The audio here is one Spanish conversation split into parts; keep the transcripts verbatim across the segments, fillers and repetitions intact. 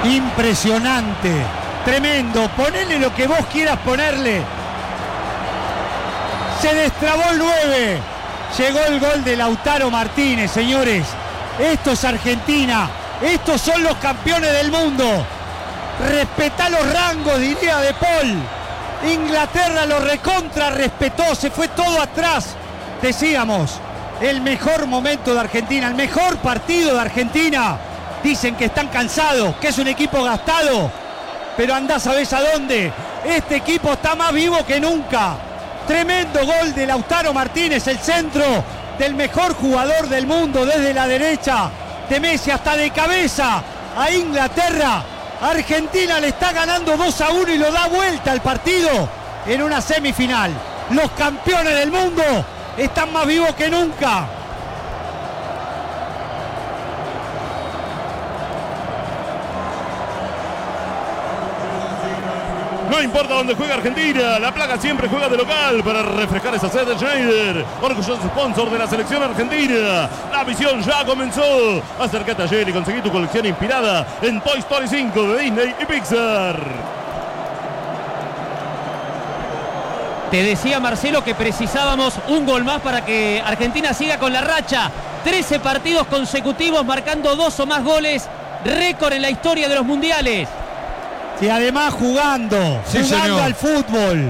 Impresionante, tremendo. Ponele lo que vos quieras ponerle. Se destrabó el nueve. Llegó el gol de Lautaro Martínez, señores. Esto es Argentina. Estos son los campeones del mundo. Respetá los rangos, diría De Paul. Inglaterra lo recontra respetó. Se fue todo atrás. Decíamos, el mejor momento de Argentina, el mejor partido de Argentina. Dicen que están cansados, que es un equipo gastado, pero andá sabés a dónde. Este equipo está más vivo que nunca. Tremendo gol de Lautaro Martínez, el centro del mejor jugador del mundo desde la derecha de Messi hasta de cabeza a Inglaterra. Argentina le está ganando dos a uno y lo da vuelta al partido en una semifinal. Los campeones del mundo están más vivos que nunca. No importa dónde juega Argentina, la placa siempre juega de local para refrescar esa sed de Schneider, orgulloso sponsor de la selección argentina. La misión ya comenzó. Acércate ayer y conseguí tu colección inspirada en Toy Story cinco de Disney y Pixar. Te decía Marcelo que precisábamos un gol más para que Argentina siga con la racha. trece partidos consecutivos marcando dos o más goles, récord en la historia de los mundiales. Y además jugando, sí, jugando señor. al fútbol.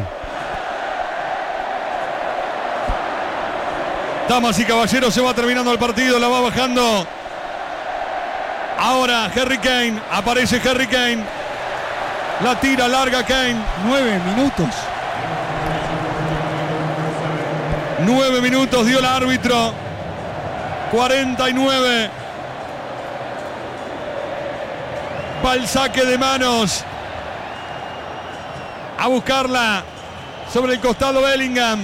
Damas y caballeros, se va terminando el partido, la va bajando. Ahora Harry Kane, aparece Harry Kane. La tira larga Kane. Nueve minutos. Nueve minutos dio el árbitro. cuarenta y nueve. Va el saque de manos. A buscarla sobre el costado Bellingham.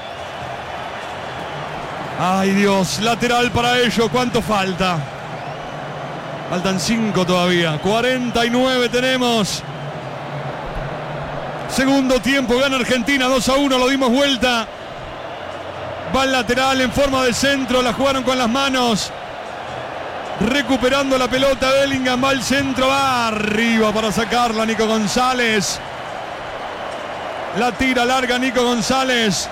Ay Dios, lateral para ellos. ¿Cuánto falta? Faltan cinco todavía. cuarenta y nueve tenemos. Segundo tiempo, gana Argentina dos a uno, lo dimos vuelta. Va el lateral en forma de centro, la jugaron con las manos. Recuperando la pelota Bellingham, va al centro, va arriba para sacarla Nico González. La tira larga Nico González.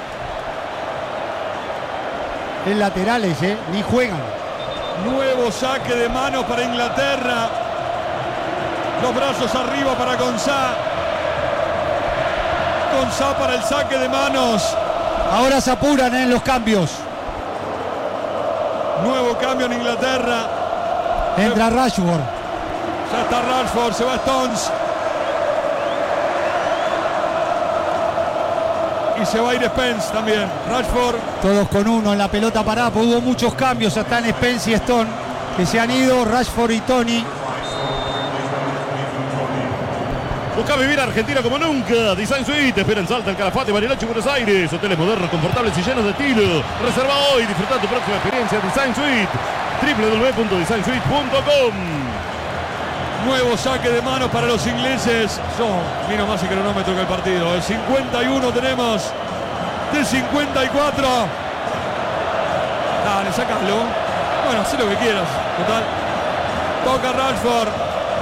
En laterales, ¿eh? Ni juegan. Nuevo saque de manos para Inglaterra. Los brazos arriba para Gonzá. Gonzá para el saque de manos. Ahora se apuran en los cambios. Nuevo cambio en Inglaterra. Entra Rashford. Ya está Rashford, se va Stones. Y se va a ir Spence también. Rashford. Todos con uno en la pelota parada. Pues hubo muchos cambios. Están Spence y Stone que se han ido. Rashford y Tony. Busca vivir Argentina como nunca. Design Suite, espera en Salta, el Calafate, Bariloche y Buenos Aires. Hoteles modernos, confortables y llenos de estilo. Reserva hoy, disfruta tu próxima experiencia. Design Suite, doble u doble u doble u punto design suite punto com. Nuevo saque de manos para los ingleses. Yo miro más el cronómetro que el partido. El cincuenta y uno tenemos de cincuenta y cuatro. Dale, sácalo. Bueno, haz lo que quieras. Total. Toca Rashford.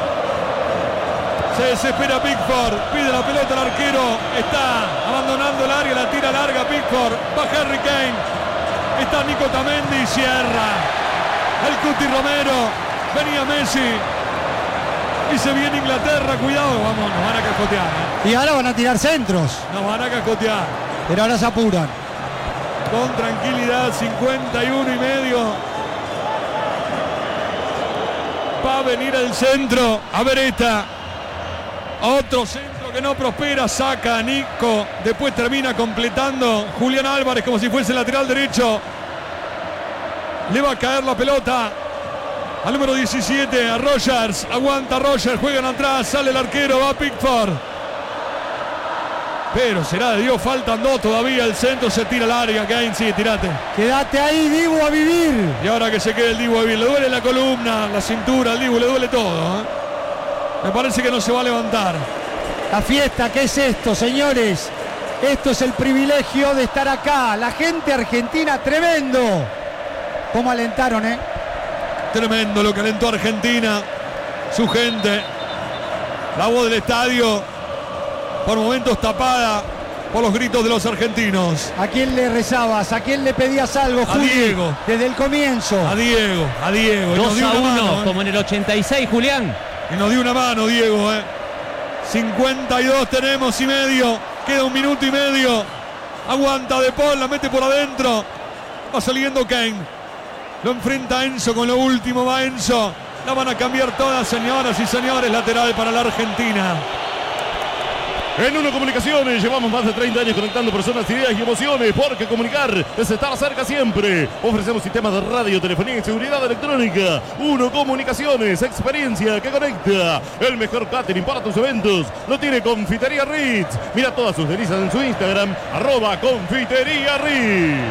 Se desespera Pickford, pide la pelota al arquero, está abandonando el área, la tira larga Pickford, va Harry Kane, está Nico Tamendi, cierra el Cuti Romero, venía Messi y se viene Inglaterra, cuidado, vamos, nos van a cascotear. ¿eh? Y ahora van a tirar centros. Nos van a cascotear. Pero ahora se apuran. Con tranquilidad, cincuenta y uno y medio. Va a venir el centro, a ver esta. Otro centro que no prospera, saca a Nico, después termina completando Julián Álvarez como si fuese lateral derecho. Le va a caer la pelota al número diecisiete, a Rogers, aguanta Rogers, juegan atrás, sale el arquero, va Pickford. Pero será de Dios, faltan dos todavía, el centro se tira al área, Kane, sí, tirate. Quédate ahí, Dibu, a vivir. Y ahora que se quede el Dibu a vivir, le duele la columna, la cintura, al Dibu le duele todo, ¿eh? Me parece que no se va a levantar. La fiesta, ¿qué es esto, señores? Esto es el privilegio de estar acá. La gente argentina, tremendo. ¿Cómo alentaron, eh? Tremendo lo que alentó Argentina. Su gente. La voz del estadio, por momentos tapada por los gritos de los argentinos. ¿A quién le rezabas? ¿A quién le pedías algo, A Juli? Diego. Desde el comienzo. A Diego, a Diego. Y nos dos dio a una uno, mano, ¿eh? como en el ochenta y seis, Julián. Y nos dio una mano, Diego, ¿eh? cincuenta y dos tenemos y medio. Queda un minuto y medio. Aguanta De Paul, la mete por adentro. Va saliendo Kane. Lo enfrenta Enzo con lo último. Va Enzo. La van a cambiar todas, señoras y señores. Lateral para la Argentina. En Uno Comunicaciones llevamos más de treinta años conectando personas, ideas y emociones, porque comunicar es estar cerca siempre. Ofrecemos sistemas de radio, telefonía y seguridad electrónica. Uno Comunicaciones, experiencia que conecta. El mejor catering para tus eventos lo tiene Confitería Ritz. Mira todas sus delicias en su Instagram, arroba Confitería Ritz.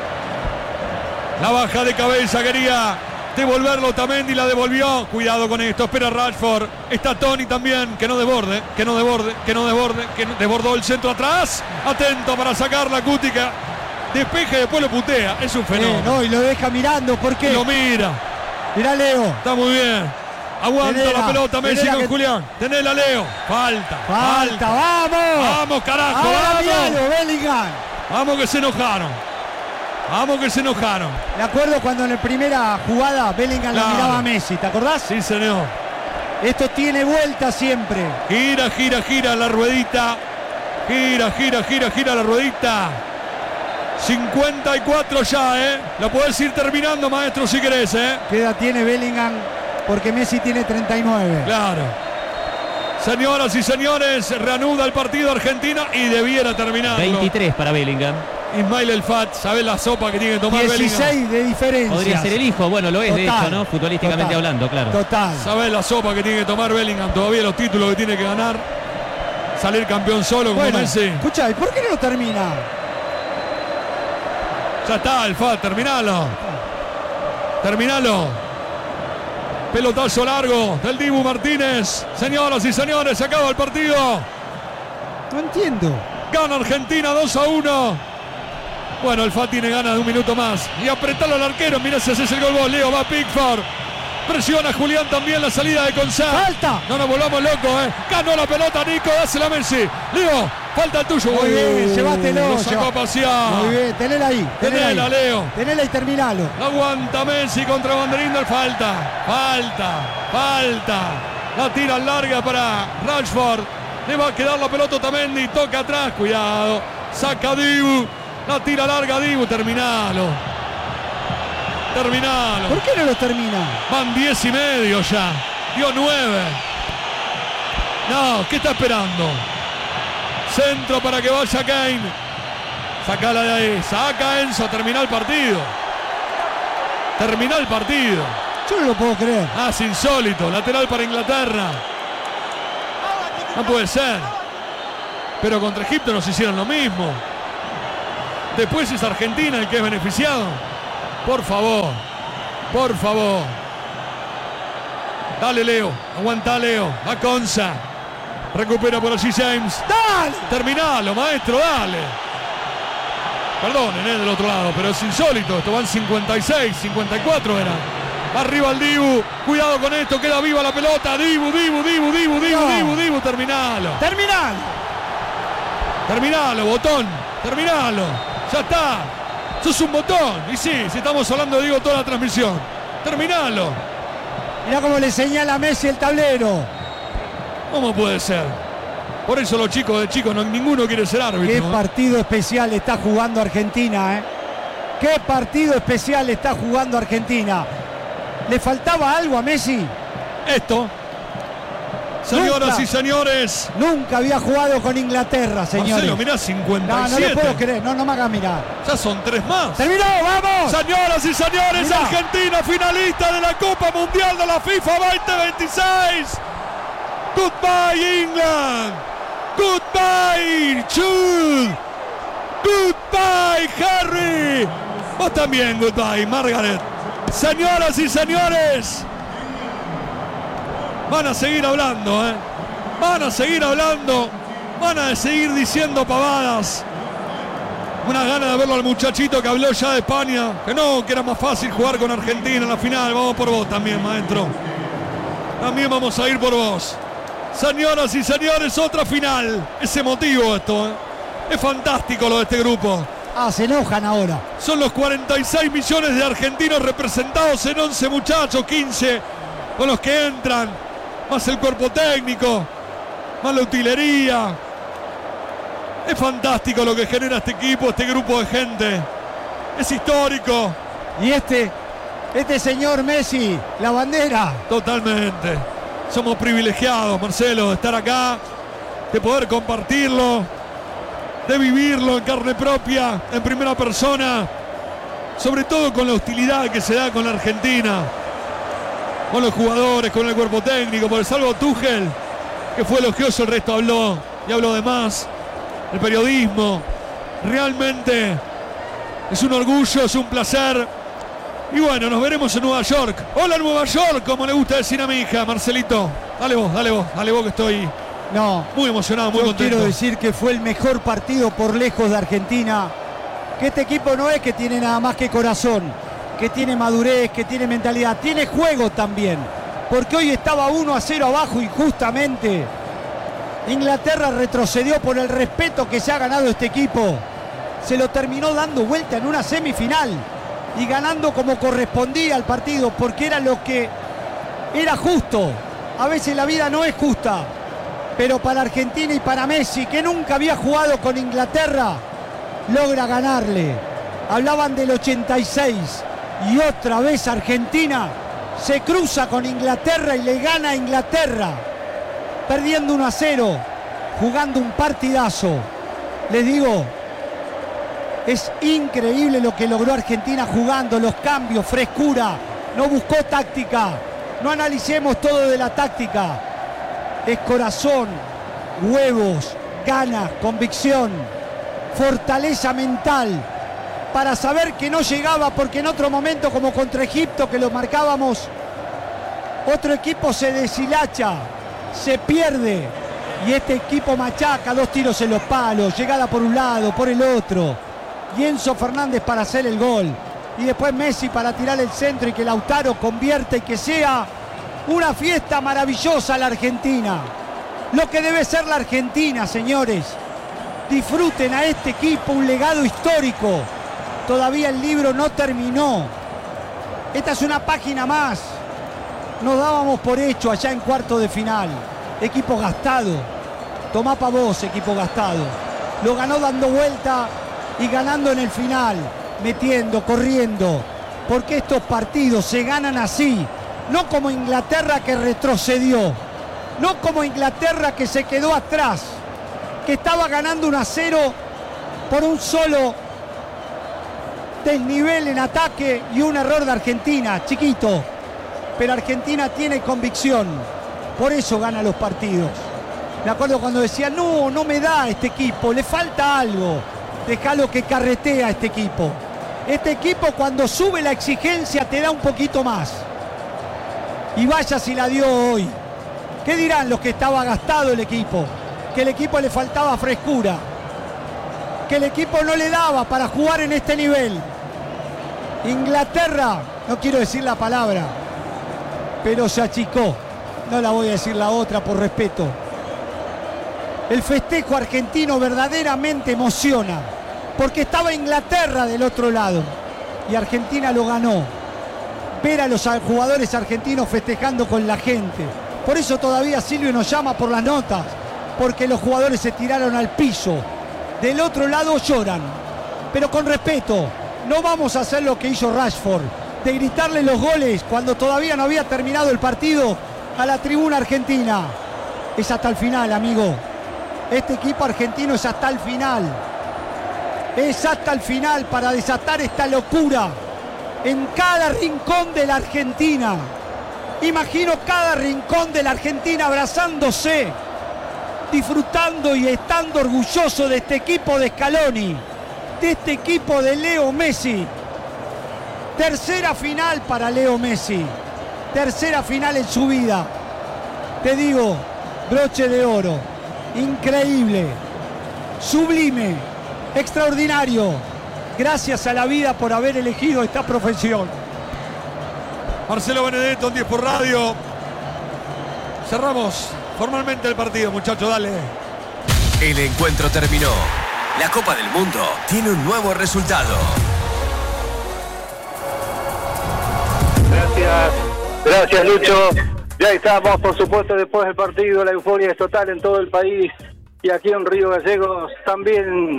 La baja de cabeza, quería devolverlo Otamendi, la devolvió. Cuidado con esto, espera Rashford. Está Toni también, que no desborde, que no desborde, que no desborde, que no, desbordó el centro atrás. Atento para sacar la Cútica. Despeja y después lo putea. Es un Eh, fenómeno. no, y lo deja mirando. ¿Por qué? Lo mira. Mirá, Leo. Está muy bien. Aguanta Tenela, la pelota Messi tenela con que- Julián. Tenela, Leo. Falta. Falta, vamos. Vamos, carajo. Ahora Vamos. miralo, Bellingham. Vamos que se enojaron. Vamos que se enojaron. Me acuerdo cuando en la primera jugada Bellingham Claro. la miraba a Messi, ¿te acordás? Sí, señor. Esto tiene vuelta siempre. Gira, gira, gira la ruedita. Gira, gira, gira, gira la ruedita. cincuenta y cuatro ya, ¿eh? La podés ir terminando, maestro, si querés, ¿eh? ¿Qué edad tiene Bellingham? Porque Messi tiene treinta y nueve. Claro. Señoras y señores, reanuda el partido Argentina y debiera terminarlo. veintitrés para Bellingham. Ismail El Fat, ¿sabés la sopa que tiene que tomar Bellingham? dieciséis de diferencia. Podría ser el hijo, bueno, lo es de Total, hecho, ¿no? Futbolísticamente total, hablando, claro. Total. ¿Sabés la sopa que tiene que tomar Bellingham? Todavía los títulos que tiene que ganar. Salir campeón solo como Bueno, Messi. escucha, ¿y por qué no lo termina? Ya está, El Fat, terminalo. Terminalo. Pelotazo largo del Dibu Martínez. Señoras y señores, se acaba el partido. No entiendo. Gana Argentina dos a uno. Bueno, El Fat tiene ganas de un minuto más. Y apretalo al arquero. Mira si haces el gol vos, Leo. Va Pickford. Presiona Julián también la salida de Consá. ¡Falta! No nos volvamos locos, ¿eh? Ganó la pelota, Nico. Dásela a Messi. Leo, falta el tuyo. Muy bien, llévatelo. Lo sacó a pasear. Muy bien, tenela ahí. Tenela, Tenela, ahí. Leo. Tenela y terminalo. Aguanta Messi contra Banderín del falta. Falta, falta. La tira larga para Rashford. Le va a quedar la pelota Otamendi. Toca atrás, cuidado. Saca Dibu. La tira larga Dibu. Terminalo. Terminalo. ¿Por qué no lo termina? Van diez y medio ya. Dio nueve. No, ¿qué está esperando? Centro para que vaya Kane. Sacala de ahí. Saca Enzo. Termina el partido. Termina el partido. Yo no lo puedo creer. Ah, es insólito. Lateral para Inglaterra. No puede ser. Pero contra Egipto nos hicieron lo mismo. Después es Argentina el que es beneficiado. Por favor. Por favor. Dale, Leo. Aguanta, Leo. Va Conza. Recupera por allí James. ¡Dale! Terminalo, maestro, dale. Perdonen, eh, del otro lado, pero es insólito. Esto van cincuenta y seis, cincuenta y cuatro era. Arriba el Dibu. Cuidado con esto, queda viva la pelota. Dibu, Dibu, Dibu, Dibu, Dibu, No. Dibu, Dibu. Terminalo. ¡Terminalo! Terminalo, botón. Terminalo. Ya está. Sos un botón. Y sí, si estamos hablando de Diego toda la transmisión. Terminalo. Mirá cómo le señala a Messi el tablero. ¿Cómo puede ser? Por eso los chicos de chicos, no, ninguno quiere ser Qué árbitro. ¿eh? partido especial está jugando Argentina, ¿eh? Qué partido especial está jugando Argentina. ¿Le faltaba algo a Messi? Esto. Señoras Nunca. y señores. Nunca había jugado con Inglaterra, señores. Marcelo, mirá, cincuenta y No, no siete. lo puedo creer. No, no me hagas mirar. Ya son tres más. ¡Terminó! ¡Vamos! Señoras y señores, Mirá. Argentina finalista de la Copa Mundial de la FIFA veinte veintiséis. Goodbye England. Goodbye Jude. Goodbye Harry. Vos también, goodbye Margaret. Señoras y señores, van a seguir hablando, ¿eh? Van a seguir hablando. Van a seguir diciendo pavadas. Unas ganas de verlo al muchachito que habló ya de España. Que no, que era más fácil jugar con Argentina en la final. Vamos por vos también, maestro. También vamos a ir por vos. Señoras y señores, otra final. Es emotivo esto, ¿eh? Es fantástico lo de este grupo. Ah, se enojan ahora. Son los cuarenta y seis millones de argentinos representados en once muchachos, quince con los que entran, más el cuerpo técnico, más la utilería. Es fantástico lo que genera este equipo, este grupo de gente. Es histórico. Y este, este señor Messi, la bandera. Totalmente. Somos privilegiados, Marcelo, de estar acá, de poder compartirlo, de vivirlo en carne propia, en primera persona, sobre todo con la hostilidad que se da con la Argentina, con los jugadores, con el cuerpo técnico, por el salvo Tuchel, que fue elogioso, el resto habló y habló de más. El periodismo, realmente es un orgullo, es un placer. Y bueno, nos veremos en Nueva York. Hola Nueva York, como le gusta decir a mi hija, Marcelito. Dale vos, dale vos, dale vos que estoy No, muy emocionado, muy yo contento. quiero decir que fue el mejor partido por lejos de Argentina. Que este equipo no es que tiene nada más que corazón, que tiene madurez, que tiene mentalidad, tiene juego también. Porque hoy estaba uno a cero abajo y justamente Inglaterra retrocedió por el respeto que se ha ganado este equipo. Se lo terminó dando vuelta en una semifinal y ganando como correspondía al partido, porque era lo que era justo. A veces la vida no es justa, pero para Argentina y para Messi, que nunca había jugado con Inglaterra, logra ganarle. Hablaban del ochenta y seis y otra vez Argentina se cruza con Inglaterra y le gana a Inglaterra, perdiendo uno a cero, jugando un partidazo. Les digo, es increíble lo que logró Argentina jugando, los cambios, frescura, no buscó táctica, no analicemos todo de la táctica, es corazón, huevos, ganas, convicción, fortaleza mental, para saber que no llegaba, porque en otro momento como contra Egipto que lo marcábamos, otro equipo se deshilacha, se pierde y este equipo machaca, dos tiros en los palos, llegada por un lado, por el otro, y Enzo Fernández para hacer el gol y después Messi para tirar el centro y que Lautaro convierta y que sea una fiesta maravillosa la Argentina, lo que debe ser la Argentina, señores. Disfruten a este equipo, un legado histórico. Todavía el libro no terminó, esta es una página más. Nos dábamos por hecho allá en cuarto de final. Equipo gastado. Tomá pa' vos, equipo gastado. Lo ganó dando vuelta y ganando en el final. Metiendo, corriendo. Porque estos partidos se ganan así. No como Inglaterra que retrocedió. No como Inglaterra que se quedó atrás. Que estaba ganando uno a cero por un solo desnivel en ataque y un error de Argentina. Chiquito. Pero Argentina tiene convicción, por eso gana los partidos. Me acuerdo cuando decía, no, no me da este equipo, le falta algo. Dejalo que carretea este equipo. Este equipo cuando sube la exigencia te da un poquito más. Y vaya si la dio hoy. ¿Qué dirán los que estaba gastado el equipo? Que el equipo le faltaba frescura. Que el equipo no le daba para jugar en este nivel. Inglaterra, no quiero decir la palabra, pero se achicó. No la voy a decir la otra por respeto. El festejo argentino verdaderamente emociona, porque estaba Inglaterra del otro lado y Argentina lo ganó. Ver a los jugadores argentinos festejando con la gente. Por eso todavía Silvio nos llama por las notas, porque los jugadores se tiraron al piso. Del otro lado lloran, pero con respeto. No vamos a hacer lo que hizo Rashford, de gritarle los goles cuando todavía no había terminado el partido a la tribuna argentina. Es hasta el final, amigo. Este equipo argentino es hasta el final. Es hasta el final para desatar esta locura en cada rincón de la Argentina. Imagino cada rincón de la Argentina abrazándose, disfrutando y estando orgulloso de este equipo de Scaloni, de este equipo de Leo Messi. Tercera final para Leo Messi. Tercera final en su vida. Te digo, broche de oro. Increíble. Sublime. Extraordinario. Gracias a la vida por haber elegido esta profesión. Marcelo Benedetto en diez por Radio. Cerramos formalmente el partido, muchachos, dale. El encuentro terminó. La Copa del Mundo tiene un nuevo resultado. Gracias, gracias Lucho. Ya estamos, por supuesto, después del partido. La euforia es total en todo el país. Y aquí en Río Gallegos también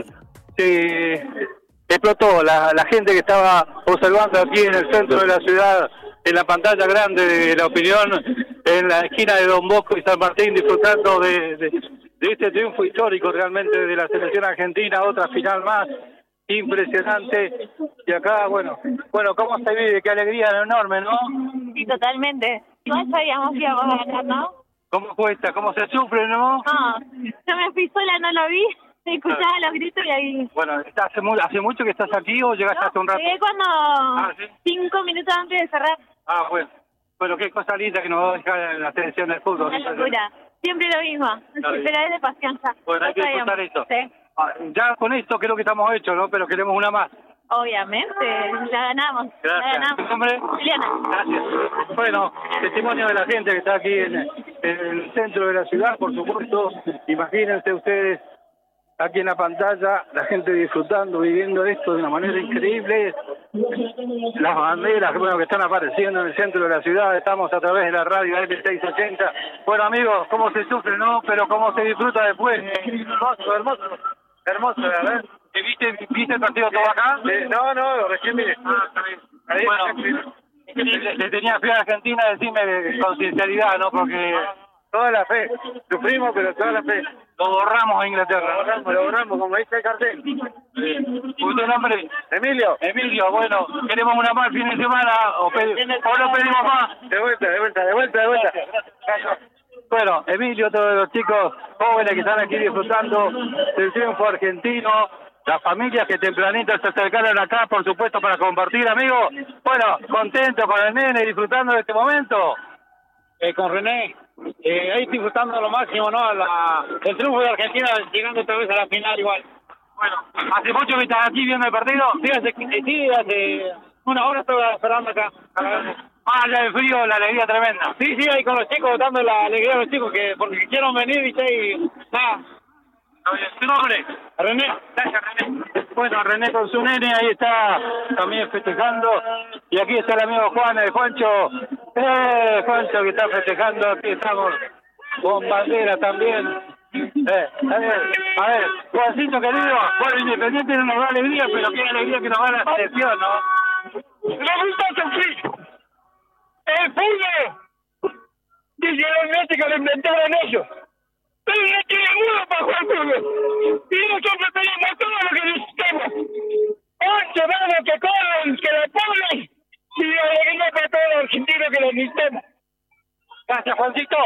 se explotó. La, la gente que estaba observando aquí en el centro de la ciudad, en la pantalla grande de La Opinión, en la esquina de Don Bosco y San Martín, disfrutando de, de, de este triunfo histórico realmente de la selección argentina. Otra final más. Impresionante. Y acá, bueno, bueno, ¿cómo se vive? Qué alegría enorme, ¿no? Sí, totalmente. No sabíamos que íbamos a ganar, ¿no? ¿Cómo cuesta? ¿Cómo se sufre, no? No, yo me fui sola, no lo vi. Escuchaba los gritos y ahí... Bueno, ¿hace, mu ¿hace mucho que estás aquí o llegaste no, hace un rato? Llegué cuando... Ah, ¿sí? Cinco minutos antes de cerrar. Ah, bueno. Bueno, qué cosa linda que nos va a dejar la selección del fútbol. Una locura. Siempre lo mismo. Pero es de pasión ya. Bueno, hay que disfrutar esto. Sí. Ya con esto creo que estamos hechos, ¿no? Pero queremos una más. Obviamente, ya ganamos. Gracias. Ya ganamos. ¿Tu nombre? Juliana. Gracias. Bueno, testimonio de la gente que está aquí en, en el centro de la ciudad, por supuesto. Imagínense ustedes aquí en la pantalla, la gente disfrutando, viviendo esto de una manera increíble. Las banderas bueno, que están apareciendo en el centro de la ciudad. Estamos a través de la radio M seiscientos ochenta. Bueno, amigos, cómo se sufre, ¿no? Pero cómo se disfruta después. Hermoso, hermoso. Hermoso, a ver. ¿Viste, ¿Viste el partido todo acá? Eh, no, no, recién vine. Ah, está bien. Ahí, bueno, le, le tenía fe a Argentina, decime con sinceridad, ¿no? Porque toda la fe, sufrimos, pero toda la fe. Lo borramos a Inglaterra. Lo borramos, lo borramos, como dice el cartel. Sí. ¿Usted nombre? Emilio. Emilio, bueno, queremos una más fin de semana, o, pedi o no pedimos más. De vuelta, de vuelta, de vuelta, de vuelta. Bueno, Emilio, todos los chicos jóvenes que están aquí disfrutando del triunfo argentino, las familias que tempranito se acercaron acá, por supuesto, para compartir, amigos. Bueno, contento con el nene, disfrutando de este momento. Eh, con René, eh, ahí disfrutando lo máximo, ¿no? La, el triunfo de Argentina, llegando otra vez a la final igual. Bueno, ¿hace mucho que estás aquí viendo el partido? Sí, hace, sí, hace una hora estaba esperando acá. Ah, ya el frío, la alegría tremenda. Sí, sí, ahí con los chicos, dando la alegría a los chicos, que porque quisieron venir, ¿viste? Y nada. ¿Tu nombre? René. Gracias, René. Bueno, René con su nene, ahí está también festejando. Y aquí está el amigo Juan, el Juancho. Eh, Juancho que está festejando. Aquí estamos con bandera también. Eh, a ver, a ver, Juancito querido, bueno, Independiente no nos da alegría, pero qué alegría que nos da la selección, ¿no? ¡No gusta sufrir! ¡El fútbol! Literalmente que lo inventaron ellos. Pero no tiene mudo para jugar fútbol. Y nosotros tenemos todo lo que necesitamos. Once manos que corren, que la poblan, y la alegría para todos los argentinos que lo necesitamos. Gracias, Juancito.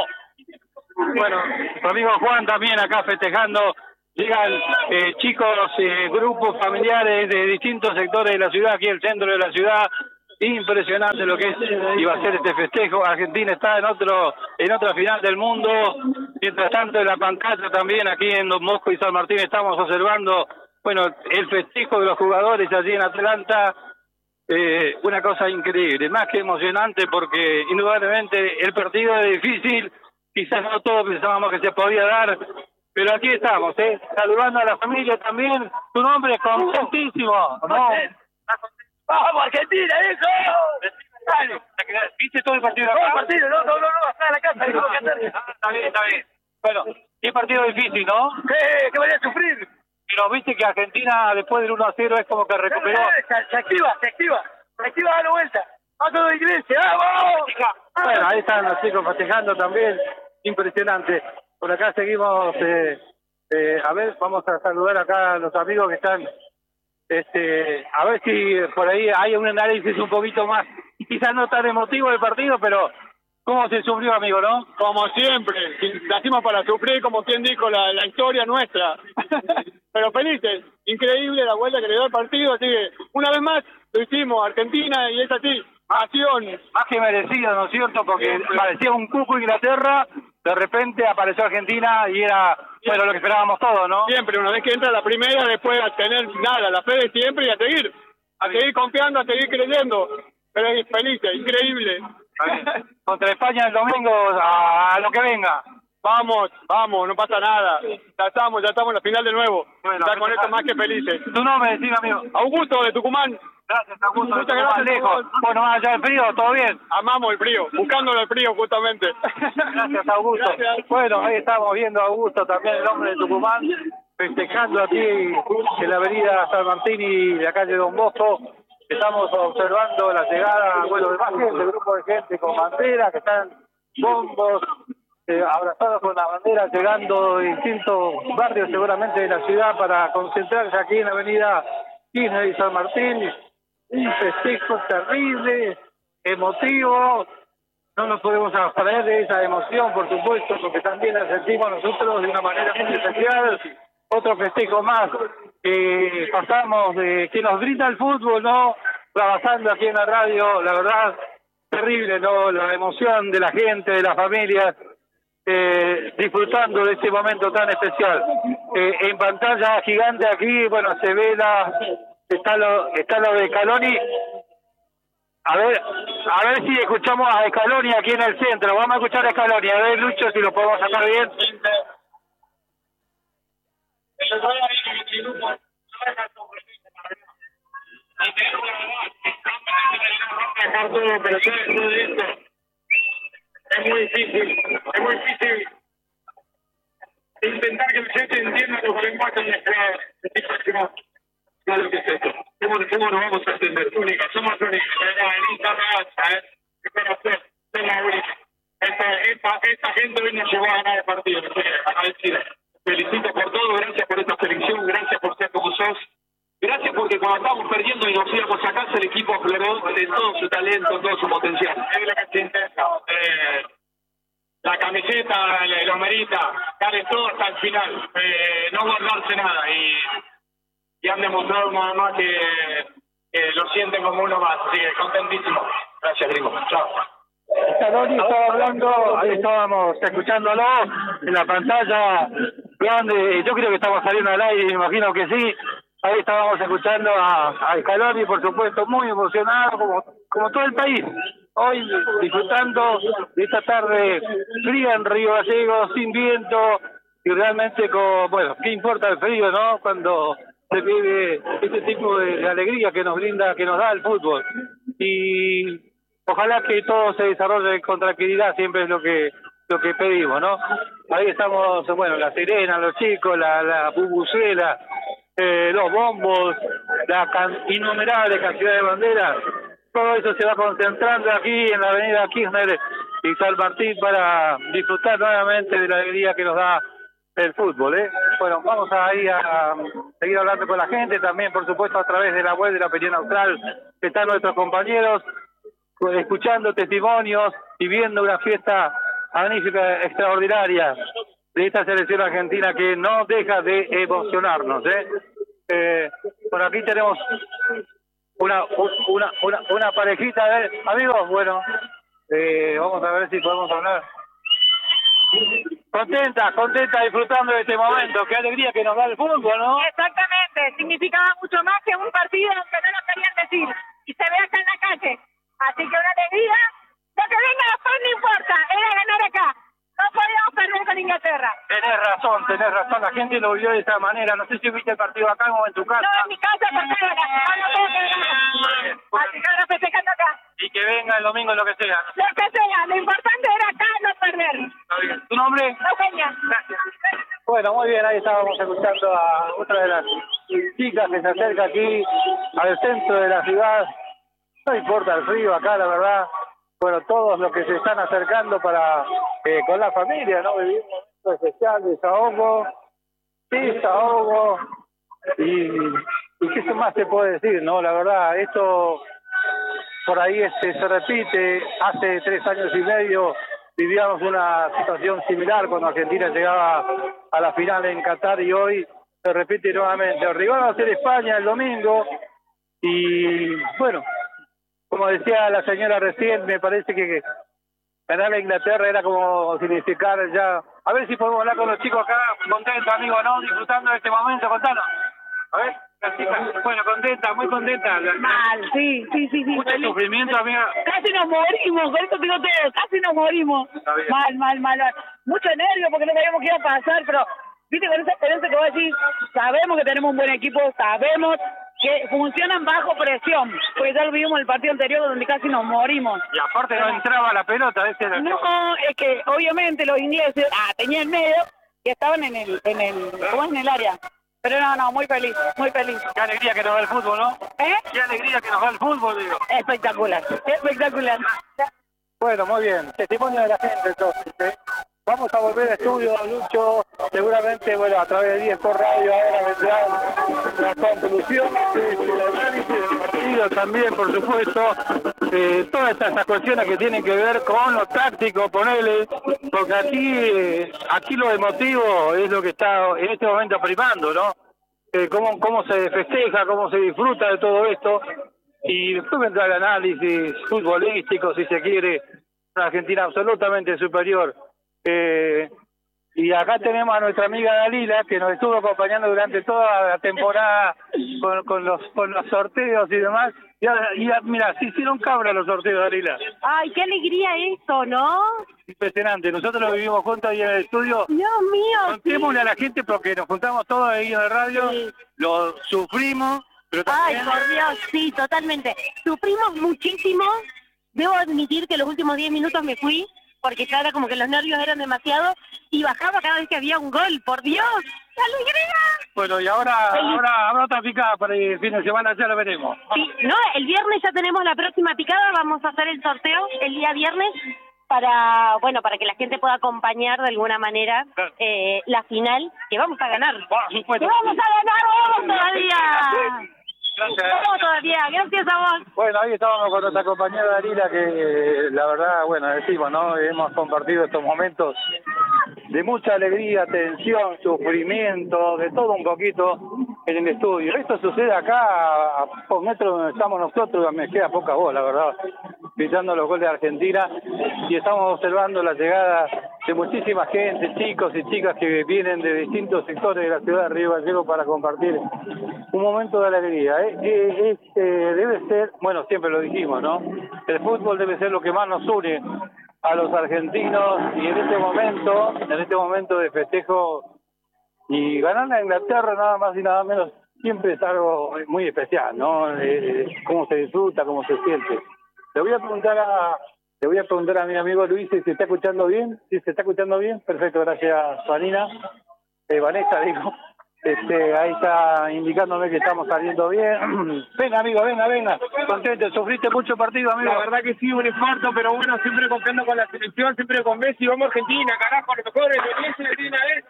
Bueno, tu amigo Juan también acá festejando. Llegan eh, chicos, eh, grupos familiares de distintos sectores de la ciudad, aquí en el centro de la ciudad. Impresionante lo que es y va a ser este festejo. Argentina está en otro en otra final del mundo. Mientras tanto, en la pantalla también aquí en Don Bosco y San Martín estamos observando, bueno, el festejo de los jugadores allí en Atlanta. Eh, una cosa increíble, más que emocionante, porque indudablemente el partido es difícil. Quizás no todos pensábamos que se podía dar, pero aquí estamos, ¿eh? Saludando a la familia también. Tu nombre es contentísimo, ¿no? ¡Vamos, Argentina, eso! Dale. ¿Viste todo el partido acá? Todo el partido, no, no, no, no, acá en la casa. Ah, está bien, está bien. Bueno, qué partido difícil, ¿no? ¿Qué? ¿Qué vaya a sufrir? Pero viste que Argentina después del uno a cero es como que recuperó. Se, se activa, se activa. Se activa, dale vuelta. ¡A todo iglesia! ¡Vamos! Bueno, ahí están los chicos festejando también. Impresionante. Por acá seguimos. Eh, eh, a ver, vamos a saludar acá a los amigos que están. Este, a ver si por ahí hay un análisis un poquito más, quizás no tan emotivo del partido, pero cómo se sufrió, amigo, ¿no? Como siempre, nacimos para sufrir, como quien dijo, la, la historia nuestra. Pero felices, increíble la vuelta que le dio el partido, así que una vez más lo hicimos, Argentina, y es así, acción. Más que merecido, ¿no es cierto? Porque parecía un cuco Inglaterra, de repente apareció Argentina y era, bueno, lo que esperábamos todos, ¿no? Siempre, una vez que entra la primera, después a tener nada, la fe de siempre y a seguir, a seguir confiando, a seguir creyendo. Pero es feliz, increíble. Contra España el domingo, a, a lo que venga. Vamos, vamos, no pasa nada. Ya estamos, ya estamos en la final de nuevo. Bueno, ya con esto más que felices. Tu nombre, decime, amigo. Augusto de Tucumán. Gracias, Augusto. Muchas gracias, lejos. Bueno, más allá del frío, ¿todo bien? Amamos el frío, buscándolo el frío justamente. Gracias, Augusto. Gracias. Bueno, ahí estamos viendo a Augusto, también el hombre de Tucumán, festejando aquí en la avenida San Martín y la calle Don Bosco. Estamos observando la llegada, bueno, de más gente, grupo de gente con bandera, que están bombos, eh, abrazados con la bandera, llegando de distintos barrios seguramente de la ciudad para concentrarse aquí en la avenida Kirchner y San Martín. Un festejo terrible, emotivo, no nos podemos abstraer de esa emoción, por supuesto, porque también la sentimos nosotros de una manera muy especial. Otro festejo más que pasamos, de que nos brinda el fútbol, ¿no? Trabajando aquí en la radio, la verdad, terrible, ¿no? La emoción de la gente, de las familias, eh, disfrutando de este momento tan especial. Eh, en pantalla gigante aquí, bueno, se ve la, está lo, está lo de Scaloni. A ver, a ver si escuchamos a Scaloni aquí en el centro. Vamos a escuchar a Scaloni, a ver, Lucho, si lo podemos sacar bien. Es muy difícil, es muy difícil intentar que la gente entienda los lenguajes de la claro que es esto. ¿Cómo, ¿Cómo nos vamos a entender? Única, somos únicos. En esta raza, ¿eh? ¿Qué puedo hacer? Soy la única. Esta, esta, esta gente hoy nos llevó a ganar el partido. A decir, felicito por todo, gracias por esta selección, gracias por ser como sos. Gracias porque cuando estábamos perdiendo y nos íbamos a casa, el equipo afloró de todo su talento, todo su potencial. Es la cancha intensa. Eh, la camiseta lo merita, darle todo hasta el final, eh, no guardarse nada. Y, y han demostrado nada más que, que lo sienten como uno más. Así que contentísimo. Gracias, Gringo. Chao. Scaloni estaba hablando, ahí estábamos escuchándolo en la pantalla grande. Yo creo que estamos saliendo al aire, me imagino que sí. Ahí estábamos escuchando a, a Scaloni, por supuesto, muy emocionado, como, como todo el país. Hoy disfrutando de esta tarde fría en Río Gallegos, sin viento, y realmente con, bueno, ¿qué importa el frío, no? Cuando se vive este tipo de, de alegría que nos brinda, que nos da el fútbol. Y ojalá que todo se desarrolle con tranquilidad, siempre es lo que lo que pedimos, ¿no? Ahí estamos, bueno, la sirena, los chicos, la, la bubucela, eh, los bombos, la can, innumerable cantidad de banderas. Todo eso se va concentrando aquí en la avenida Kirchner y San Martín para disfrutar nuevamente de la alegría que nos da el fútbol, ¿eh? Bueno, vamos a ir a, a seguir hablando con la gente, también por supuesto a través de la web de la Opinión Austral, que están nuestros compañeros escuchando testimonios y viendo una fiesta magnífica, extraordinaria de esta selección argentina que no deja de emocionarnos, ¿eh? Eh, por aquí tenemos una una una, una parejita de amigos, bueno, eh, vamos a ver si podemos hablar. Contenta, contenta, disfrutando de este momento. Qué alegría que nos da el fútbol, ¿no? Exactamente, significaba mucho más que un partido que no lo querían decir. Y se ve acá en la calle. Así que una alegría. Lo que venga después no importa, era ganar acá. No podíamos perder con Inglaterra. Tenés razón, tenés razón. La gente lo vio de esa manera. No sé si viste el partido acá o en tu casa. No, en mi casa, porque ahora no puedo quedar. Así que ahora festejando acá. Y que venga el domingo lo que sea. Lo que sea, lo importante era acá no perder. ¿Tu nombre? Eugenia. Gracias. Bueno, muy bien, ahí estábamos escuchando a otra de las chicas que se acerca aquí al centro de la ciudad. No importa el frío acá, la verdad. Bueno, todos los que se están acercando para eh, con la familia, ¿no? Vivir un momento especial, desahogo, desahogo. Y, y qué más se puede decir, ¿no? La verdad, esto por ahí este se repite. Hace tres años y medio vivíamos una situación similar cuando Argentina llegaba a la final en Qatar y hoy se repite nuevamente. El rival va a ser España el domingo y bueno, como decía la señora recién, me parece que ganar a Inglaterra era como significar ya. A ver si podemos hablar con los chicos acá, contentos, amigos, ¿no? Disfrutando de este momento, contanos. A ver. Bueno, contenta, muy contenta. Mal, sí, sí, sí, sí. Mucho sufrimiento, amiga. Casi nos morimos, con esto digo todo, casi nos morimos. Mal, mal, mal, mal. Mucho nervio porque no sabíamos qué iba a pasar, pero viste con esa experiencia que vos decís, sabemos que tenemos un buen equipo, sabemos que funcionan bajo presión, porque ya lo vimos en el partido anterior donde casi nos morimos. Y aparte no entraba la pelota, ese era el No, es que obviamente los ingleses ah, tenían medio y estaban en el, en el, ¿cómo es? En el área. Pero no, no, muy feliz, muy feliz. Qué alegría que nos da el fútbol, ¿no? ¿Eh? Qué alegría que nos da el fútbol, digo. Espectacular, espectacular. Bueno, muy bien. Testimonio de la gente, entonces. ¿eh? Vamos a volver a estudio, Lucho. Seguramente, bueno, a través de Diez por Radio ahora vendrán las conclusiones, el análisis del partido también, por supuesto. Eh, todas estas, estas cuestiones que tienen que ver con lo táctico, ponele, porque aquí, eh, aquí lo emotivo es lo que está en este momento primando, ¿no? Eh, cómo, cómo se festeja, cómo se disfruta de todo esto. Y después vendrá el análisis futbolístico, si se quiere, una Argentina absolutamente superior. Eh, y acá tenemos a nuestra amiga Dalila, que nos estuvo acompañando durante toda la temporada con, con los con los sorteos y demás. Y, y mira, se hicieron cabra los sorteos, Dalila. Ay, qué alegría esto, ¿no? Impresionante. Nosotros lo vivimos juntos ahí en el estudio. Dios mío. Contémosle sí. a la gente porque nos juntamos todos ahí en el radio, sí. Lo sufrimos. Pero también... Ay, por Dios, sí, totalmente. Sufrimos muchísimo. Debo admitir que los últimos diez minutos me fui, porque ya era como que los nervios eran demasiado, y bajaba cada vez que había un gol. ¡Por Dios! ¡Qué alegría! Bueno, y ahora, ahora habrá otra picada para el fin de semana, ya lo veremos. Sí, no, el viernes ya tenemos la próxima picada, vamos a hacer el sorteo el día viernes, para, bueno, para que la gente pueda acompañar de alguna manera claro. eh, la final, que vamos a ganar. ¡Que vamos a ganar! ¡Vamos todavía! Gracias. ¿Cómo todavía? Gracias a vos. Bueno, ahí estábamos con nuestra compañera Darila, que eh, la verdad, bueno, decimos, ¿no? Hemos compartido estos momentos de mucha alegría, tensión, sufrimiento, de todo un poquito en el estudio. Esto sucede acá, a pocos metros donde estamos nosotros, me queda poca voz, la verdad, gritando los goles de Argentina, y estamos observando la llegada de muchísima gente, chicos y chicas que vienen de distintos sectores de la ciudad de Río Gallegos para compartir un momento de alegría. ¿eh? Eh, eh, debe ser, bueno, siempre lo dijimos, ¿no? El fútbol debe ser lo que más nos une a los argentinos, y en este momento, en este momento de festejo, y ganar a Inglaterra nada más y nada menos, siempre es algo muy especial, ¿no? Eh, cómo se disfruta, cómo se siente. Le voy a preguntar a, le voy a preguntar a mi amigo Luis si se está escuchando bien, si se está escuchando bien, perfecto, gracias, Vanina, eh, Vanessa, digo. Este, ahí está indicándome que estamos saliendo bien. Venga, amigo, venga, venga. Contento, sufriste mucho partido, amigo. La verdad que sí, un infarto, pero bueno, siempre confiando con la selección, siempre con Messi. Vamos Argentina, carajo, lo mejor es Messi de una vez.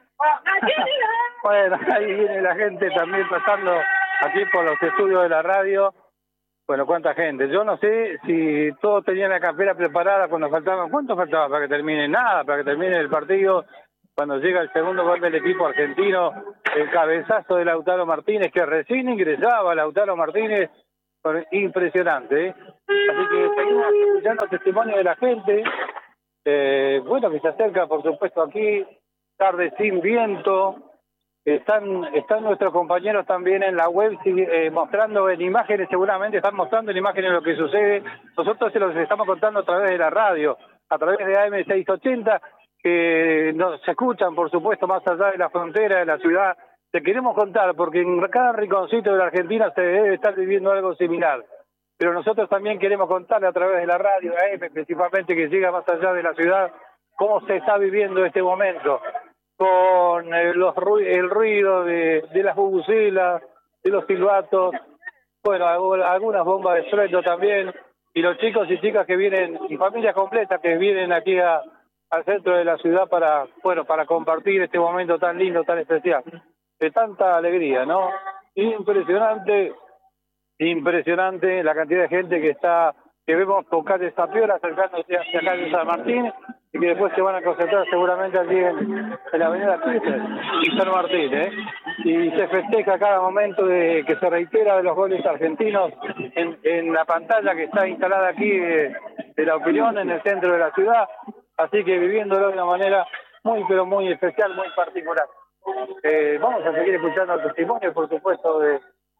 Bueno, ahí viene la gente también pasando aquí por los estudios de la radio. Bueno, cuánta gente. Yo no sé si todos tenían la campera preparada cuando faltaban. ¿Cuánto faltaba para que termine? Nada, para que termine el partido. Cuando llega el segundo gol del equipo argentino, el cabezazo de Lautaro Martínez, que recién ingresaba Lautaro Martínez, impresionante, ¿eh? Así que seguimos escuchando testimonio de la gente, eh, bueno, que se acerca, por supuesto, aquí, tarde sin viento, están están nuestros compañeros también en la web eh, mostrando en imágenes, seguramente están mostrando en imágenes lo que sucede, nosotros se los estamos contando a través de la radio, a través de A M seiscientos ochenta, que nos escuchan, por supuesto, más allá de la frontera de la ciudad. Te queremos contar, porque en cada rinconcito de la Argentina se debe estar viviendo algo similar. Pero nosotros también queremos contarle a través de la radio, A M, principalmente, que llega más allá de la ciudad, cómo se está viviendo este momento, con eh, los ru el ruido de, de las bubucelas, de los silbatos, bueno, algunas bombas de estruendo también, y los chicos y chicas que vienen, y familias completas que vienen aquí a al centro de la ciudad para, bueno, para compartir este momento tan lindo, tan especial, de tanta alegría, ¿no? Impresionante, impresionante la cantidad de gente que está, que vemos con calle Zapiola acercándose hacia calle San Martín, y que después se van a concentrar seguramente allí en, en la avenida Kirchner y San Martín, ¿eh? Y se festeja cada momento de que se reitera de los goles argentinos en, en la pantalla que está instalada aquí de, de La Opinión, en el centro de la ciudad. Así que viviéndolo de una manera muy, pero muy especial, muy particular. Eh, vamos a seguir escuchando el testimonio, por supuesto, de,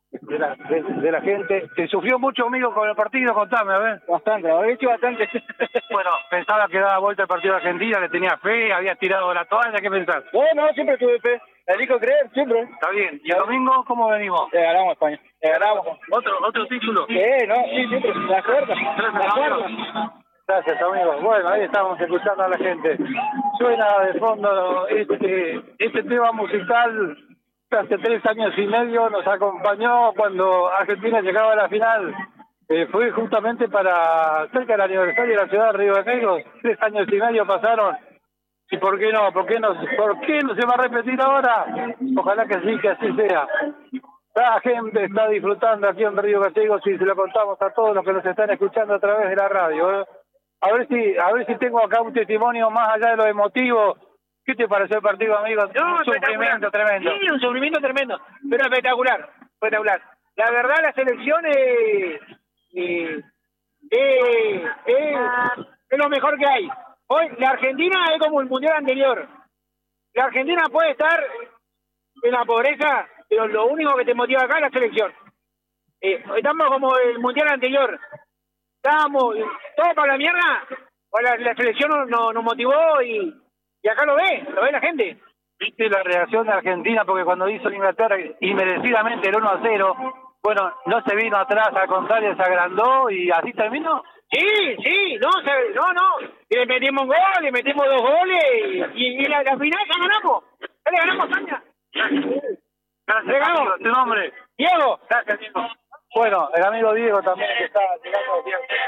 de la, de, de la gente. ¿Te sufrió mucho, amigo, con el partido? Contame, a ver. Bastante, había hecho bastante. Bueno, pensaba que daba vuelta el partido de Argentina, que tenía fe, había tirado la toalla, ¿qué pensás? No, no, siempre tuve fe. Elijo creer, siempre. Está bien. ¿Y el domingo cómo venimos? Le ganamos a España. Le ganamos. ¿Otro, otro título? Sí, no, sí, siempre. La cuerda. La cuerda. Gracias, amigos. Bueno, ahí estamos escuchando a la gente. Suena de fondo este, este tema musical que hace tres años y medio nos acompañó cuando Argentina llegaba a la final. Eh, fue justamente para cerca del aniversario de la ciudad de Río de Janeiro. Tres años y medio pasaron. ¿Y por qué no? ¿Por qué no, por qué no se va a repetir ahora? Ojalá que sí, que así sea. La gente está disfrutando aquí en Río Gallegos y se lo contamos a todos los que nos están escuchando a través de la radio. ¿eh? A ver si a ver si tengo acá un testimonio más allá de lo emotivo. ¿Qué te pareció el partido, amigo? No, un sufrimiento tremendo. Sí, un sufrimiento tremendo, pero espectacular, espectacular. La verdad, la selección es, eh, eh, eh, es lo mejor que hay. Hoy, la Argentina es como el Mundial anterior. La Argentina puede estar en la pobreza, pero lo único que te motiva acá es la selección. Eh, estamos como el Mundial anterior. Estábamos todo para la mierda, pues la, la selección nos, nos, nos motivó y, y acá lo ve, lo ve la gente. ¿Viste la reacción de Argentina? Porque cuando hizo Inglaterra inmerecidamente el uno a cero, bueno, no se vino atrás, al contrario, se agrandó y así terminó. Sí, sí, no, se, no, no, y le metimos un gol, le metimos dos goles y, y, y la, la final ya ganamos, ya le ganamos a España. Gracias, le ganamos. amigo. ¿Tu nombre? Diego. Gracias, Diego. Bueno, el amigo Diego también que está llegando.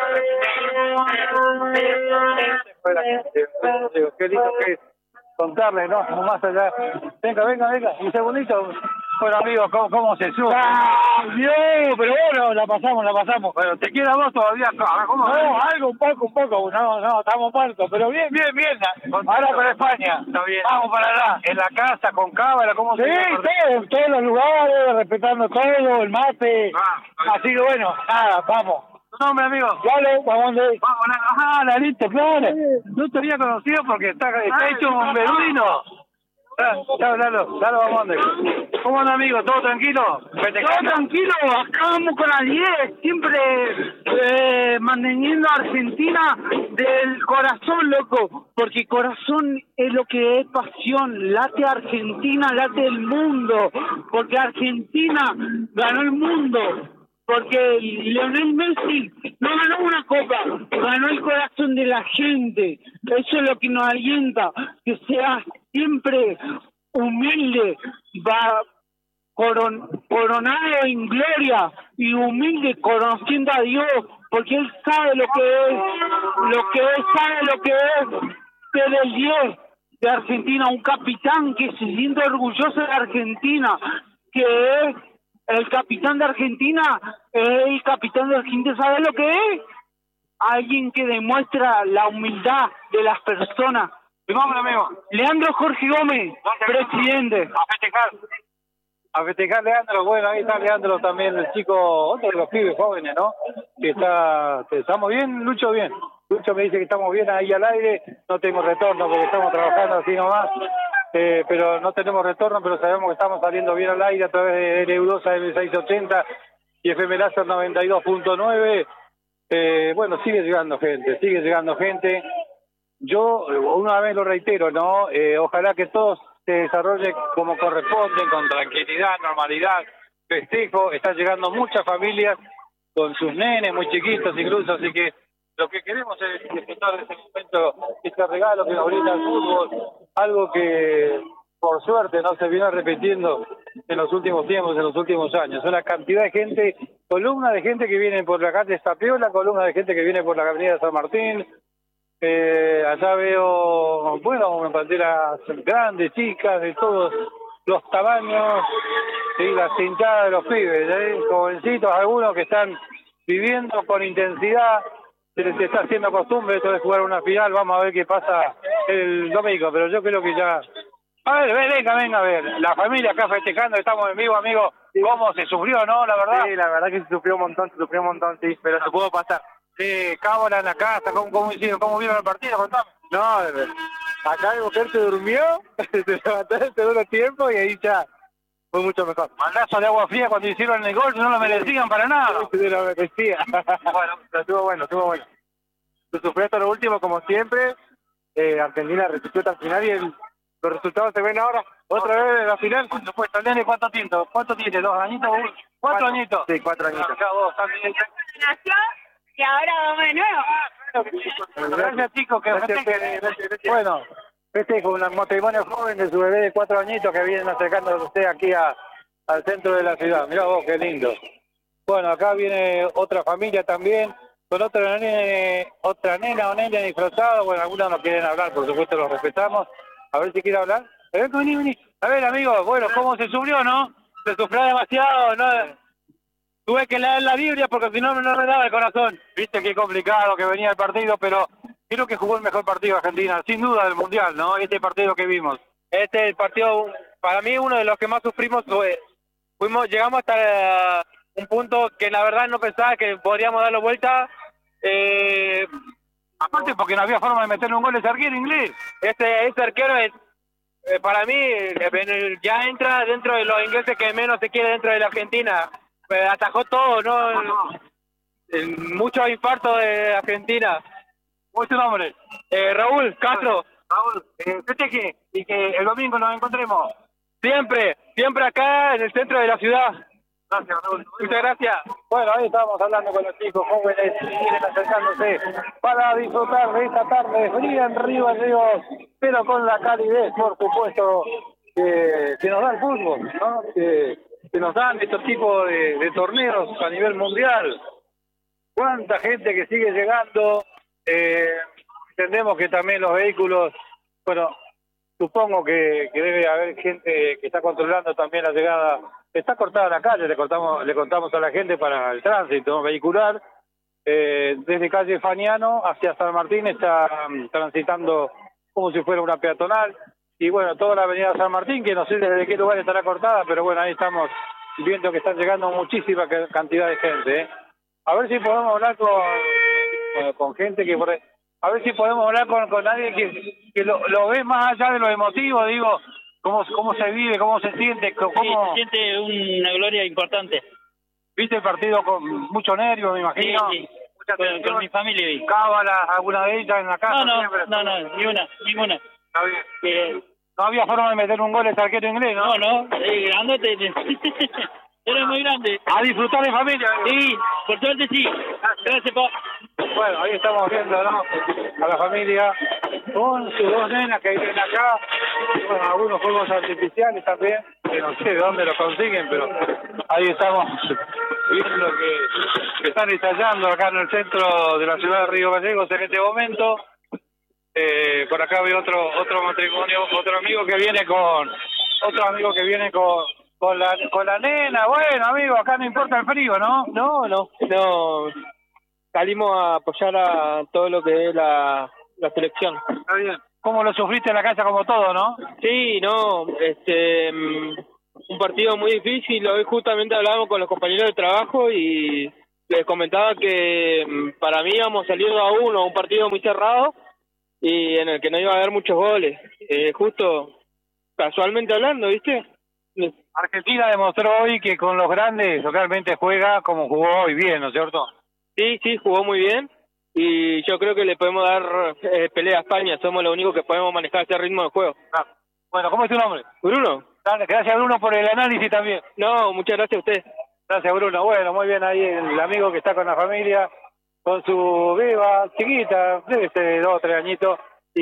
Diego, qué lindo que es contarle, ¿no? Más allá. Venga, venga, venga, un segundito. Bueno, amigo, ¿cómo, cómo se sube? ¡Ah, Dios! Pero bueno, la pasamos, la pasamos. Bueno, ¿te queda vos todavía? ¿Cómo? No, algo, un poco, un poco. No, no, estamos muertos. Pero bien, bien, bien. Ahora para España. Está bien. Vamos para allá. En la casa, con cámara, ¿cómo Sí, se sí, en todos los lugares, respetando todo, el mate. Ah, Así que bueno, nada, vamos. ¿Tu nombre, amigo? Dale, vamos de... Vamos, ah, Larito, claro. No te había conocido porque está, está hecho un beduino. Ya, Lalo, Lalo, vamos a ¿Cómo anda, amigo? ¿Todo tranquilo? Todo tranquilo, acá vamos con la diez, siempre eh, manteniendo a Argentina del corazón, loco, porque corazón es lo que es pasión, late Argentina, late el mundo, porque Argentina ganó el mundo, porque Lionel Messi no ganó una copa, ganó el corazón de la gente, eso es lo que nos alienta, que sea siempre humilde, va coron, coronado en gloria y humilde conociendo a Dios, porque él sabe lo que es, lo que es, sabe lo que es ser el diez de Argentina, un capitán que se siente orgulloso de Argentina, que es el capitán de Argentina, es el capitán de Argentina, ¿sabe lo que es? Alguien que demuestra la humildad de las personas. ¿Tu nombre, amigo? Leandro Jorge Gómez, presidente. A festejar. A festejar, Leandro. Bueno, ahí está Leandro también, el chico, otro de los pibes jóvenes, ¿no? Que está, que estamos bien, Lucho bien. Lucho me dice que estamos bien ahí al aire. No tengo retorno porque estamos trabajando así nomás. Eh, pero no tenemos retorno, pero sabemos que estamos saliendo bien al aire a través de L U dos A M seiscientos ochenta y F M Láser noventa y dos punto nueve. Eh, bueno, sigue llegando gente, sigue llegando gente. Yo una vez lo reitero, ¿no? Eh, ojalá que todo se desarrolle como corresponde, con tranquilidad, normalidad, festejo. Están llegando muchas familias con sus nenes muy chiquitos incluso, así que lo que queremos es disfrutar de este momento, este regalo que nos brinda el fútbol, algo que por suerte no se viene repitiendo en los últimos tiempos, en los últimos años. Una cantidad de gente, columna de gente que viene por la calle Zapiola, columna de gente que viene por la avenida San Martín. Eh, allá veo, bueno, una pantera grande, chicas, de todos los tamaños, y la cintada de los pibes, ¿eh? Jovencitos, algunos que están viviendo con intensidad. Se les está haciendo costumbre esto de jugar una final. Vamos a ver qué pasa el domingo, pero yo creo que ya... A ver, venga, venga, a ver. La familia acá festejando, estamos en vivo, amigo. ¿Cómo se sufrió, no? La verdad. Sí, la verdad que se sufrió un montón, se sufrió un montón, sí, pero se pudo pasar. Sí, cámara en la casa, ¿cómo, cómo hicieron? ¿Cómo vieron el partido? Contame. No, acá mi mujer se durmió, se levantó en el segundo tiempo y ahí ya fue mucho mejor. Mandazo de agua fría cuando hicieron el gol, no lo merecían para nada. Sí, lo merecía. Bueno, estuvo bueno, estuvo bueno. Se sufrió hasta lo último, como siempre. Eh, Argentina resistió hasta el final y el, los resultados se ven ahora. Otra vez en la final. Por supuesto, Nene, ¿cuánto tiene? ¿Cuánto tiene? ¿Dos añitos? ¿Cuatro, ¿Cuatro añitos? Sí, cuatro añitos. Vos también. Nació y ahora vamos de nuevo. Gracias, chicos. Que gracias, gracias, gracias. Bueno, este con un matrimonio joven de su bebé de cuatro añitos que vienen acercando a usted aquí a, al centro de la ciudad. Mirá vos, qué lindo. Bueno, acá viene otra familia también, con otra nena, otra nena o nena disfrazada. Bueno, algunos no quieren hablar, por supuesto los respetamos. A ver si quiere hablar. A ver, vení, vení. A ver, amigos, bueno, ¿cómo se sufrió, no? Se sufrió demasiado, ¿no? Tuve que leer la Biblia porque si no, no me daba el corazón. Viste qué complicado que venía el partido, pero creo que jugó el mejor partido Argentina, sin duda del Mundial, ¿no? Este partido que vimos. Este el partido, para mí, uno de los que más sufrimos fue, fuimos, llegamos hasta un punto que la verdad no pensaba que podríamos darlo vuelta. Eh, Aparte porque no había forma de meterle un gol ese arquero inglés. Este, este arquero es, eh, para mí, eh, ya entra dentro de los ingleses que menos se quiere dentro de la Argentina. Eh, atajó todo, ¿no? no. Eh, muchos infartos de Argentina. ¿Cómo es tu nombre? Eh, Raúl Castro. Raúl, eh, festeje y que el domingo nos encontremos. Siempre, siempre acá en el centro de la ciudad. Gracias, Raúl. Muchas gracias. Bueno, ahí estamos hablando con los chicos jóvenes que vienen acercándose para disfrutar de esta tarde fría en Río Gallegos, pero con la calidez, por supuesto, que, que nos da el fútbol, ¿no? Que, que nos dan estos tipos de, de torneos a nivel mundial. Cuánta gente que sigue llegando. Eh, entendemos que también los vehículos, bueno, supongo que, que debe haber gente que está controlando también la llegada. Está cortada la calle, le contamos, le contamos a la gente para el tránsito vehicular. Eh, desde calle Faniano hacia San Martín está um, transitando como si fuera una peatonal. Y bueno, toda la avenida San Martín, que no sé desde qué lugar estará cortada, pero bueno, ahí estamos viendo que están llegando muchísima cantidad de gente. ¿eh? A ver si podemos hablar con, con, con gente que... Por, a ver si podemos hablar con, con alguien que, que lo, lo ve más allá de lo emotivo, digo... ¿Cómo, ¿Cómo se vive? ¿Cómo se siente? ¿Cómo... Sí, se siente una gloria importante. ¿Viste el partido con mucho nervio, me imagino? Sí, sí. Con, con mi familia vi. ¿Cábala alguna de ellas en la casa? No, no, siempre? no, no, ni una, ninguna. Está bien. Eh, no había forma de meter un gol ese arquero inglés, ¿no? No, no, eh, grandote. Era muy grande. ¿A disfrutar en familia? Sí, por suerte sí. Gracias, pa. Bueno, ahí estamos viendo, ¿no? A la familia con sus dos nenas que vienen acá. Bueno, algunos fuegos artificiales también, que no sé de dónde los consiguen, pero ahí estamos viendo que, que están ensayando acá en el centro de la ciudad de Río Gallegos en este momento. Eh, por acá veo otro otro matrimonio, otro amigo que viene con otro amigo que viene con con la con la nena. Bueno, amigo, acá no importa el frío, ¿no? No, no, no. Salimos a apoyar a todo lo que es la, la selección. Está bien. ¿Cómo lo sufriste en la casa como todo, no? Sí, no, este, un partido muy difícil. Hoy justamente hablábamos con los compañeros de trabajo y les comentaba que para mí íbamos a salir dos a uno, un partido muy cerrado y en el que no iba a haber muchos goles. Eh, justo casualmente hablando, ¿viste? Argentina demostró hoy que con los grandes realmente juega como jugó hoy bien, ¿no es cierto? Sí, sí, jugó muy bien y yo creo que le podemos dar eh, pelea a España. Somos los únicos que podemos manejar ese ritmo de juego. Ah, bueno, ¿cómo es tu nombre? Bruno. Gracias, Bruno, por el análisis también. No, muchas gracias a usted. Gracias, Bruno. Bueno, muy bien ahí el amigo que está con la familia, con su beba chiquita, debe ser de dos o tres añitos,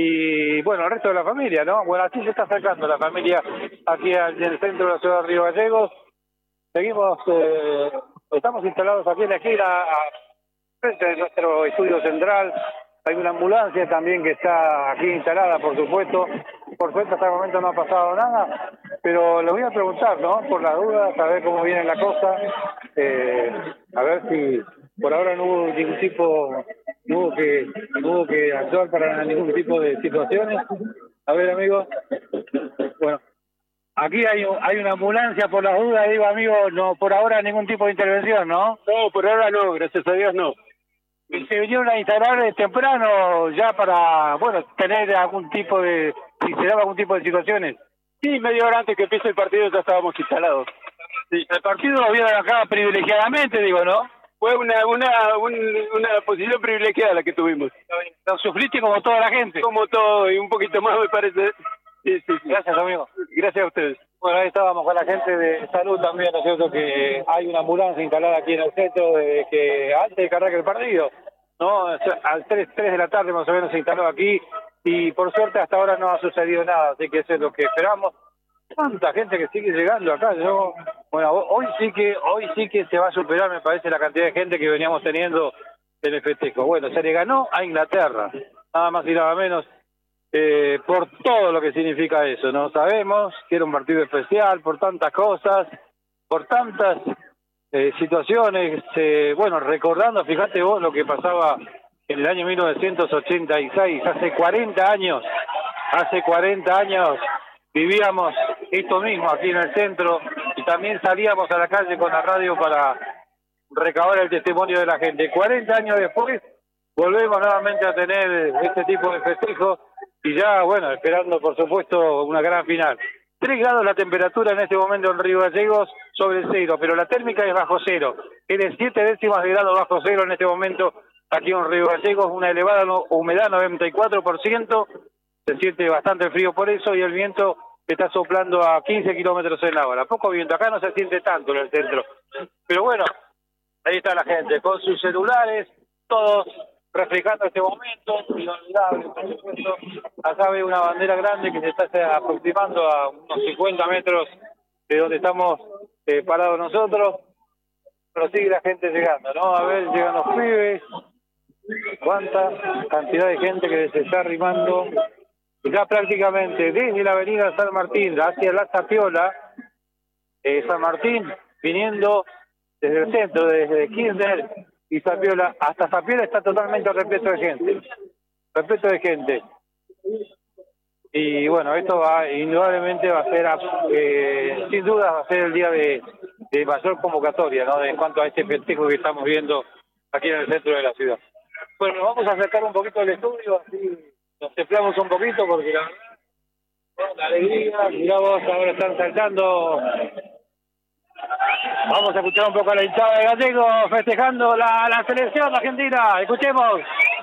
y bueno, el resto de la familia, ¿no? Bueno, así se está acercando la familia aquí en el centro de la ciudad de Río Gallegos. Seguimos, eh, estamos instalados aquí en la esquina, frente de nuestro estudio central. Hay una ambulancia también que está aquí instalada, por supuesto. Por suerte hasta el momento no ha pasado nada, pero le voy a preguntar, ¿no? Por las dudas, a ver cómo viene la cosa, eh, a ver si por ahora no hubo ningún tipo, no hubo que, no hubo que actuar para ningún tipo de situaciones. A ver, amigo, bueno, aquí hay hay una ambulancia por las dudas, digo, amigo, no, por ahora ningún tipo de intervención, ¿no? No, por ahora no, gracias a Dios no. Y se vinieron a instalar temprano ya para, bueno, tener algún tipo de, si se daba algún tipo de situaciones. Sí, media hora antes que empiece el partido ya estábamos instalados. Sí, el partido lo vieron acá privilegiadamente, digo, ¿no? Fue una una un, una posición privilegiada la que tuvimos. Lo sufriste como toda la gente. Como todo, y un poquito más me parece. Sí, sí, sí. Gracias, amigo. Gracias a ustedes. Bueno, ahí estábamos con la gente de salud también, ¿no es cierto? Que hay una ambulancia instalada aquí en el centro de que antes de que arranque el partido, ¿no? Al tres de la tarde más o menos se instaló aquí y por suerte hasta ahora no ha sucedido nada, así que eso es lo que esperamos. Tanta gente que sigue llegando acá, yo, bueno, hoy sí que hoy sí que se va a superar, me parece, la cantidad de gente que veníamos teniendo en el festejo. Bueno, se le ganó a Inglaterra, nada más y nada menos. Eh, por todo lo que significa eso, ¿no? Sabemos que era un partido especial, por tantas cosas, por tantas eh, situaciones, eh, bueno, recordando, fíjate vos lo que pasaba en el año mil novecientos ochenta y seis, hace cuarenta años, hace cuarenta años vivíamos esto mismo aquí en el centro y también salíamos a la calle con la radio para recabar el testimonio de la gente. cuarenta años después volvemos nuevamente a tener este tipo de festejos y ya, bueno, esperando por supuesto una gran final. Tres grados la temperatura en este momento en Río Gallegos sobre cero, pero la térmica es bajo cero. Tiene siete décimas de grado bajo cero en este momento aquí en Río Gallegos, una elevada humedad noventa y cuatro por ciento, se siente bastante frío por eso y el viento está soplando a quince kilómetros en la hora. Poco viento, acá no se siente tanto en el centro. Pero bueno, ahí está la gente con sus celulares, todos reflejando este momento, inolvidable, por supuesto. Acá ve una bandera grande que se está aproximando a unos cincuenta metros de donde estamos eh, parados nosotros, pero sigue la gente llegando, ¿no? A ver, llegan los pibes, cuánta cantidad de gente que se está arrimando, ya prácticamente desde la avenida San Martín hacia la Zapiola, eh, San Martín viniendo desde el centro, desde Kirchner y Zapiola, hasta Zapiola está totalmente repleto de gente, repleto de gente. Y bueno, esto va, indudablemente va a ser, eh, sin duda va a ser el día de, de mayor convocatoria, ¿no? En cuanto a este festejo que estamos viendo aquí en el centro de la ciudad. Bueno, vamos a acercar un poquito el estudio, así nos templamos un poquito porque la verdad, la alegría, mirá vos, ahora están saltando. Vamos a escuchar un poco a la hinchada de Gallegos festejando la, la selección argentina. Escuchemos.